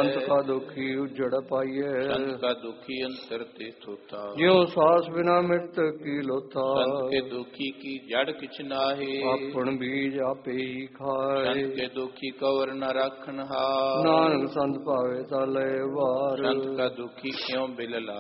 संत का दुखी उजड़ पाइए, संत का दुखी अंतर तीर्थ होता। ज्यों सास बिना मृत की लोथा, संत के दुखी की जड़ किछ नाहे, अपन बीज आपे ही खाए। संत के दुखी कवर न राखन हार, नानक संत पावे ताले वार, संत का दुखी क्यों बिल